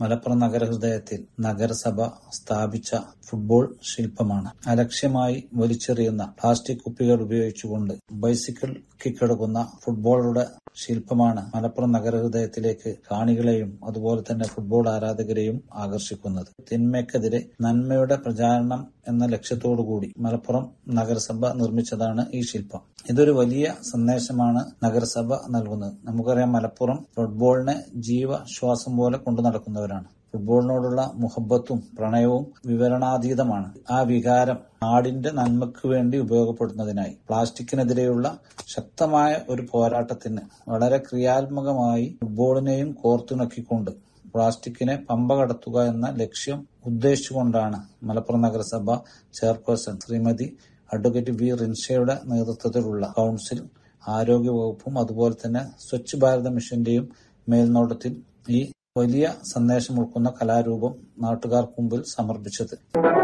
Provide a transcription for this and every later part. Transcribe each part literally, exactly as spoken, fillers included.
മലപ്പുറം നഗരഹൃദയത്തിൽ നഗരസഭ സ്ഥാപിച്ച ഫുട്ബോൾ ശില്പമാണ്. അലക്ഷ്യമായി വലിച്ചെറിയുന്ന പ്ലാസ്റ്റിക് കുപ്പികൾ ഉപയോഗിച്ചുകൊണ്ട് ബൈസിക്കിൾ കിക്കെടുക്കുന്ന ഫുട്ബോളറുടെ ശില്പമാണ് മലപ്പുറം നഗരഹൃദയത്തിലേക്ക് കാണികളെയും അതുപോലെ തന്നെ ഫുട്ബോൾ ആരാധകരെയും ആകർഷിക്കുന്നത്. തിന്മയ്ക്കെതിരെ നന്മയുടെ പ്രചാരണം എന്ന ലക്ഷ്യത്തോടുകൂടി മലപ്പുറം നഗരസഭ നിർമ്മിച്ചതാണ് ഈ ശില്പം. ഇതൊരു വലിയ സന്ദേശമാണ് നഗരസഭ നൽകുന്നത്. നമുക്കറിയാം, മലപ്പുറം ഫുട്ബോളിനെ ജീവശ്വാസം പോലെ കൊണ്ടു നടക്കുന്നവരാണ്. ഫുട്ബോളിനോടുള്ള മുഹബത്തും പ്രണയവും വിവരണാതീതമാണ്. ആ വികാരം നാടിന്റെ നന്മയ്ക്ക് വേണ്ടി ഉപയോഗപ്പെടുത്തുന്നതിനായി പ്ലാസ്റ്റിക്കിനെതിരെയുള്ള ശക്തമായ ഒരു പോരാട്ടത്തിന് വളരെ ക്രിയാത്മകമായി ഫുട്ബോളിനെയും കോർത്തിണക്കിക്കൊണ്ട് പ്ലാസ്റ്റിക്കിനെ പമ്പ കടത്തുക എന്ന ലക്ഷ്യം ഉദ്ദേശിച്ചുകൊണ്ടാണ് മലപ്പുറം നഗരസഭ ചെയർപേഴ്സൺ ശ്രീമതി അഡ്വക്കേറ്റ് വി റിൻഷയുടെ നേതൃത്വത്തിലുള്ള കൌൺസിൽ, ആരോഗ്യവകുപ്പും അതുപോലെ തന്നെ സ്വച്ഛ് ഭാരത മിഷന്റെയും മേൽനോട്ടത്തിൽ ഈ വലിയ സന്ദേശം ഉൾക്കുന്ന കലാരൂപം നാട്ടുകാർക്ക് മുമ്പിൽ സമർപ്പിച്ചത്.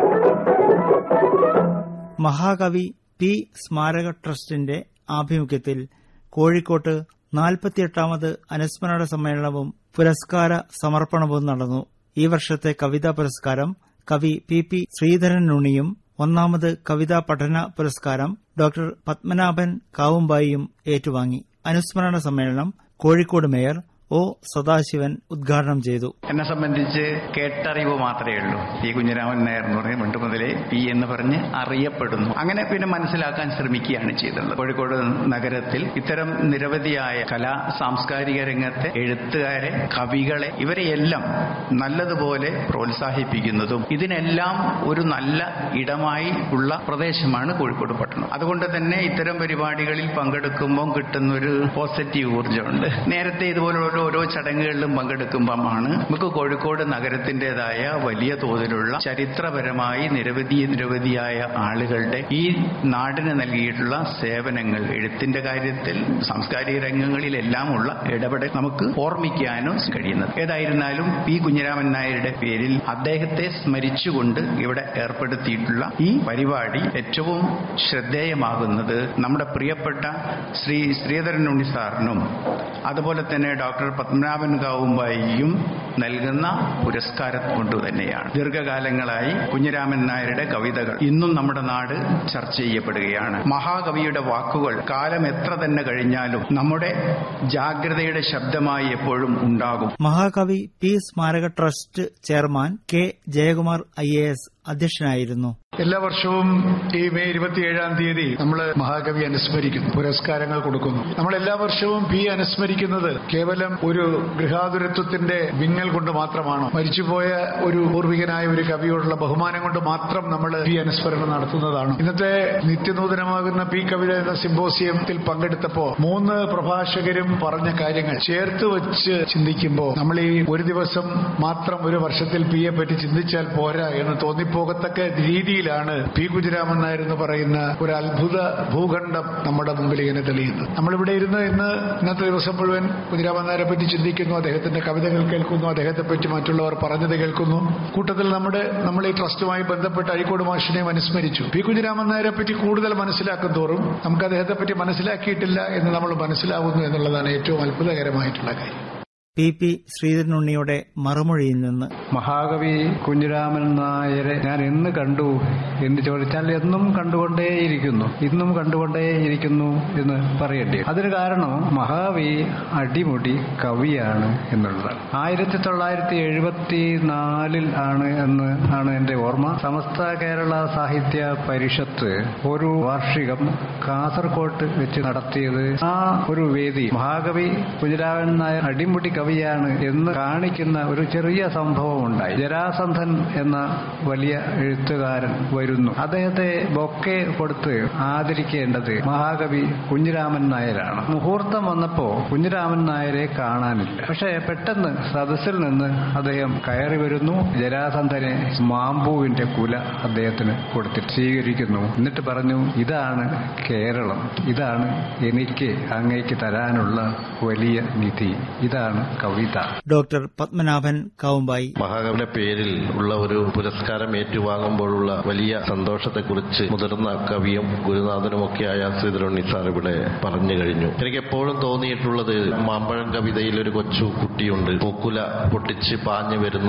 മഹാകവി പി സ്മാരക ട്രസ്റ്റിന്റെ ആഭിമുഖ്യത്തിൽ കോഴിക്കോട്ട് നാൽപ്പത്തിയെട്ടാമത് അനുസ്മരണ സമ്മേളനവും പുരസ്കാര സമർപ്പണവും നടന്നു. ഈ വർഷത്തെ കവിതാ പുരസ്കാരം കവി പി പി ശ്രീധരനുണ്ണിയും ഒന്നാമത് കവിതാ പഠന പുരസ്കാരം ഡോക്ടർ പത്മനാഭൻ കാവുമ്പായിയും ഏറ്റുവാങ്ങി. അനുസ്മരണ സമ്മേളനം കോഴിക്കോട് മേയർ ഒ സദാശിവൻ ഉദ്ഘാടനം ചെയ്തു. എന്നെ സംബന്ധിച്ച് കേട്ടറിവ് മാത്രമേ ഉള്ളൂ. പി കുഞ്ഞിരാമൻ നായർ എന്ന് പറഞ്ഞ് പണ്ട് മുതലേ പി എന്ന് പറഞ്ഞ് അറിയപ്പെടുന്നു. അങ്ങനെ പിന്നെ മനസ്സിലാക്കാൻ ശ്രമിക്കുകയാണ് ചെയ്തിട്ടുള്ളത്. കോഴിക്കോട് നഗരത്തിൽ ഇത്തരം നിരവധിയായ കലാ സാംസ്കാരിക രംഗത്തെ എഴുത്തുകാരെ, കവികളെ, ഇവരെയെല്ലാം നല്ലതുപോലെ പ്രോത്സാഹിപ്പിക്കുന്നതും ഇതിനെല്ലാം ഒരു നല്ല ഇടമായി ഉള്ള പ്രദേശമാണ് കോഴിക്കോട് പട്ടണം. അതുകൊണ്ട് തന്നെ ഇത്തരം പരിപാടികളിൽ പങ്കെടുക്കുമ്പോൾ കിട്ടുന്ന ഒരു പോസിറ്റീവ് ഊർജ്ജമുണ്ട്. നേരത്തെ ഇതുപോലുള്ള ഓരോ ചടങ്ങുകളിലും പങ്കെടുക്കുമ്പോഴാണ് നമുക്ക് കോഴിക്കോട് നഗരത്തിന്റേതായ വലിയ തോതിലുള്ള ചരിത്രപരമായി നിരവധി നിരവധിയായ ആളുകളുടെ ഈ നാടിന് നൽകിയിട്ടുള്ള സേവനങ്ങൾ, എഴുത്തിന്റെ കാര്യത്തിൽ, സാംസ്കാരിക രംഗങ്ങളിലെല്ലാം ഉള്ള ഇടപെടൽ നമുക്ക് ഓർമ്മിക്കാനും കഴിയുന്നത്. ഏതായിരുന്നാലും പി കുഞ്ഞിരാമൻ നായരുടെ പേരിൽ അദ്ദേഹത്തെ സ്മരിച്ചുകൊണ്ട് ഇവിടെ ഏർപ്പെടുത്തിയിട്ടുള്ള ഈ പരിപാടി ഏറ്റവും ശ്രദ്ധേയമാകുന്നത് നമ്മുടെ പ്രിയപ്പെട്ട ശ്രീ ശ്രീധരനുണ്ണി സാറിനും അതുപോലെ തന്നെ ഡോക്ടർ പത്മനാഭൻ കാവുമ്പായിയും നൽകുന്ന പുരസ്കാരം കൊണ്ട് തന്നെയാണ്. ദീർഘകാലങ്ങളായി കുഞ്ഞിരാമൻ നായരുടെ കവിതകൾ ഇന്നും നമ്മുടെ നാട് ചർച്ച ചെയ്യപ്പെടുകയാണ്. മഹാകവിയുടെ വാക്കുകൾ കാലം എത്ര തന്നെ കഴിഞ്ഞാലും നമ്മുടെ ജാഗ്രതയുടെ ശബ്ദമായി എപ്പോഴും ഉണ്ടാകും. മഹാകവി പി സ്മാരക trust chairman K Jayakumar I A S അധ്യക്ഷനായിരുന്നു. എല്ലാ വർഷവും ഈ മെയ് ഇരുപത്തിയേഴാം തീയതി നമ്മൾ മഹാകവി അനുസ്മരിക്കുന്നു, പുരസ്കാരങ്ങൾ കൊടുക്കുന്നു. നമ്മൾ എല്ലാ വർഷവും പി അനുസ്മരിക്കുന്നത് കേവലം ഒരു ഗൃഹാതുരത്വത്തിന്റെ വിങ്ങൽ കൊണ്ട് മാത്രമാണോ? മരിച്ചുപോയ ഒരു പൂർവികനായ ഒരു കവിയോടുള്ള ബഹുമാനം കൊണ്ട് മാത്രം നമ്മൾ പി അനുസ്മരണം നടത്തുന്നതാണ്. ഇന്നത്തെ നിത്യനൂതനമാകുന്ന പി കവിത എന്ന സിംബോസിയത്തിൽ പങ്കെടുത്തപ്പോ മൂന്ന് പ്രഭാഷകരും പറഞ്ഞ കാര്യങ്ങൾ ചേർത്ത് വെച്ച് ചിന്തിക്കുമ്പോൾ നമ്മൾ ഈ ഒരു ദിവസം മാത്രം ഒരു വർഷത്തിൽ പിയെ പറ്റി ചിന്തിച്ചാൽ പോരാ എന്ന് തോന്നിപ്പോകത്തക്ക രീതിയിലാണ് പി കുഞ്ഞിരാമൻ നായർ എന്ന് പറയുന്ന ഒരു അത്ഭുത ഭൂഖണ്ഡം നമ്മുടെ മുമ്പിൽ ഇങ്ങനെ തെളിയുന്നത്. നമ്മളിവിടെ ഇരുന്ന് ഇന്ന് ഇന്നത്തെ ദിവസം മുഴുവൻ കുഞ്ഞിരാമൻ നായരെ പറ്റി ചിന്തിക്കുന്നു, അദ്ദേഹത്തിന്റെ കവിതകൾ കേൾക്കുന്നു, അദ്ദേഹത്തെ പറ്റി മറ്റുള്ളവർ പറഞ്ഞത് കേൾക്കുന്നു. കൂട്ടത്തിൽ നമ്മുടെ നമ്മൾ ഈ ട്രസ്റ്റുമായി ബന്ധപ്പെട്ട് അഴീക്കോട് മാഷിനെയും അനുസ്മരിച്ചു. പി കുഞ്ഞിരാമൻ നായരെ പറ്റി കൂടുതൽ മനസ്സിലാക്കും തോറും നമുക്ക് അദ്ദേഹത്തെ പറ്റി മനസ്സിലാക്കിയിട്ടില്ല എന്ന് നമ്മൾ മനസ്സിലാവുന്നു എന്നുള്ളതാണ് ഏറ്റവും അത്ഭുതകരമായിട്ടുള്ള കാര്യം. പി പി ശ്രീധരനുണ്ണിയുടെ മറുമൊഴിയിൽ നിന്ന് മഹാകവി കുഞ്ഞിരാമൻ നായരെ ഞാൻ എന്ന് കണ്ടു എന്ന് ചോദിച്ചാൽ എന്നും കണ്ടുകൊണ്ടേയിരിക്കുന്നു, ഇന്നും കണ്ടുകൊണ്ടേയിരിക്കുന്നു എന്ന് പറയേണ്ടി. അതിന് കാരണം മഹാകവി അടിമുടി കവിയാണ് എന്നുള്ളതാണ്. ആയിരത്തി തൊള്ളായിരത്തി എഴുപത്തി നാലിൽ ആണ് എന്ന് ആണ് എന്റെ ഓർമ്മ. സമസ്ത കേരള സാഹിത്യ പരിഷത്ത് ഒരു വാർഷികം കാസർകോട്ട് വെച്ച് നടത്തിയത്. ആ ഒരു വേദി മഹാകവി കുഞ്ഞിരാമൻ നായർ അടിമുടി കവിയാണ് എന്ന് കാണിക്കുന്ന ഒരു ചെറിയ സംഭവം ഉണ്ടായി. ജരാസന്ധൻ എന്ന വലിയ എഴുത്തുകാരൻ വരുന്നു. അദ്ദേഹത്തെ ബൊക്കെ കൊടുത്ത് ആദരിക്കേണ്ടത് മഹാകവി കുഞ്ഞിരാമൻ നായരാണ്. മുഹൂർത്തം വന്നപ്പോ കുഞ്ഞിരാമൻ നായരെ കാണാനില്ല. പക്ഷെ പെട്ടെന്ന് സദസ്സിൽ നിന്ന് അദ്ദേഹം കയറി വരുന്നു. ജരാസന്ധനെ മാമ്പൂവിന്റെ കുല അദ്ദേഹത്തിന് കൊടുത്തിട്ട് സ്വീകരിക്കുന്നു. എന്നിട്ട് പറഞ്ഞു, ഇതാണ് കേരളം, ഇതാണ് എനിക്ക് അങ്ങേക്ക് തരാനുള്ള വലിയ നിധി, ഇതാണ് കവിത. ഡോക്ടർ പത്മനാഭൻ കാവുമ്പായി മഹാകവിയുടെ പേരിൽ ഉള്ള ഒരു പുരസ്കാരം ഏറ്റുവാങ്ങുമ്പോഴുള്ള വലിയ സന്തോഷത്തെക്കുറിച്ച് മുതിർന്ന കവിയും ഗുരുനാഥനുമൊക്കെയായ ശ്രീധരനുണ്ണി സാർ ഇവിടെ പറഞ്ഞു കഴിഞ്ഞു. എനിക്ക് എപ്പോഴും തോന്നിയിട്ടുള്ളത് മാമ്പഴം കവിതയിൽ ഒരു കൊച്ചു കുട്ടിയുണ്ട്, പൂക്കുല പൊട്ടിച്ച് പാഞ്ഞു വരുന്ന